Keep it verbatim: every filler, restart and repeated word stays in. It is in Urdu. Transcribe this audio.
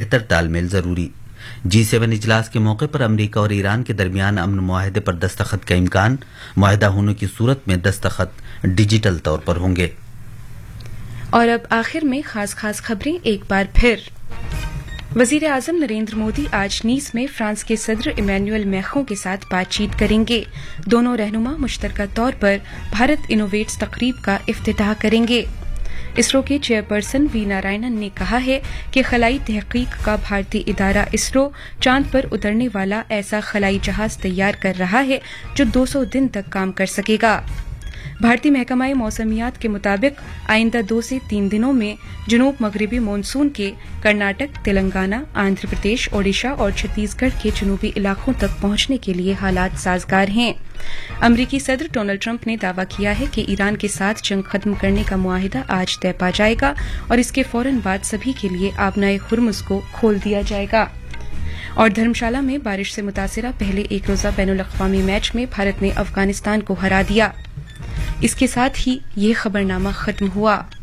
بہتر تال میل ضروری۔ جی سیون اجلاس کے موقع پر امریکہ اور ایران کے درمیان امن معاہدے پر دستخط کا امکان، معاہدہ ہونے کی صورت میں دستخط ڈیجیٹل طور پر ہوں گے۔ اور اب آخر میں خاص خاص خبریں ایک بار پھر۔ وزیر اعظم نریندر مودی آج نیس میں فرانس کے صدر ایمینوئل میخوں کے ساتھ بات چیت کریں گے۔ دونوں رہنما مشترکہ طور پر بھارت انوویٹس تقریب کا افتتاح کریں گے۔ اسرو کے چیئرپرسن وی نارائنن نے کہا ہے کہ خلائی تحقیق کا بھارتی ادارہ اسرو چاند پر اترنے والا ایسا خلائی جہاز تیار کر رہا ہے جو دو سو دن تک کام کر سکے گا۔ بھارتی محکمہ موسمیات کے مطابق آئندہ دو سے تین دنوں میں جنوب مغربی مونسون کے کرناٹک، تلنگانہ، آندھر پردیش، اوڈیشہ اور چھتیس گڑھ کے جنوبی علاقوں تک پہنچنے کے لیے حالات سازگار ہیں۔ امریکی صدر ڈونلڈ ٹرمپ نے دعویٰ کیا ہے کہ ایران کے ساتھ جنگ ختم کرنے کا معاہدہ آج طے پا جائے گا اور اس کے فوراً بعد سبھی کے لیے آبنائے ہرمز کو کھول دیا جائے گا۔ اور دھرمشالہ میں بارش سے متاثرہ پہلے ایک روزہ بین الاقوامی میچ میں بھارت نے افغانستان کو ہرا دیا۔ اس کے ساتھ ہی یہ خبرنامہ ختم ہوا۔